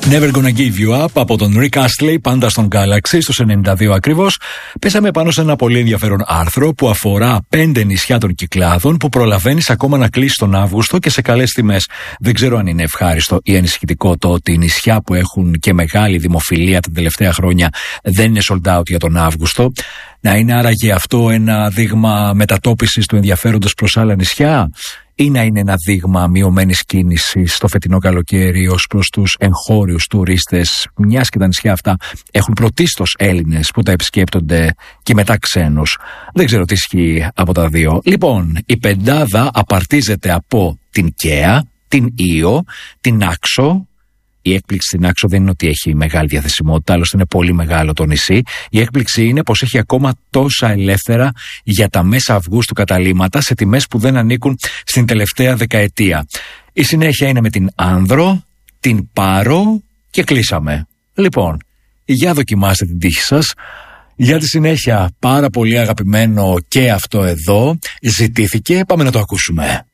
Never Gonna Give You Up από τον Rick Astley, πάντα στον Galaxy, στους 92 ακριβώς. Πέσαμε πάνω σε ένα πολύ ενδιαφέρον άρθρο που αφορά 5 νησιά των Κυκλάδων που προλαβαίνεις ακόμα να κλείσεις τον Αύγουστο και σε καλές τιμές. Δεν ξέρω αν είναι ευχάριστο ή ανησυχητικό το ότι οι νησιά που έχουν και μεγάλη δημοφιλία τα τελευταία χρόνια δεν είναι sold out για τον Αύγουστο. Να είναι άραγε αυτό ένα δείγμα μετατόπισης του ενδιαφέροντος προς άλλα νησιά, ή να είναι ένα δείγμα μειωμένης κίνησης στο φετινό καλοκαίρι ως προς τους εγχώριους τουρίστες, μιας και τα νησιά αυτά έχουν πρωτίστως Έλληνες που τα επισκέπτονται και μετά ξένους. Δεν ξέρω τι ισχύει από τα δύο. Λοιπόν, η πεντάδα απαρτίζεται από την Καία, την Ήο, την Άξο. Η έκπληξη στην Άξο δεν είναι ότι έχει μεγάλη διαθεσιμότητα, άλλωστε είναι πολύ μεγάλο το νησί. Η έκπληξη είναι πως έχει ακόμα τόσα ελεύθερα για τα μέσα Αυγούστου καταλύματα σε τιμές που δεν ανήκουν στην τελευταία δεκαετία. Η συνέχεια είναι με την Άνδρο, την Πάρο και κλείσαμε. Λοιπόν, για δοκιμάστε την τύχη σας. Για τη συνέχεια, πάρα πολύ αγαπημένο και αυτό εδώ ζητήθηκε, πάμε να το ακούσουμε.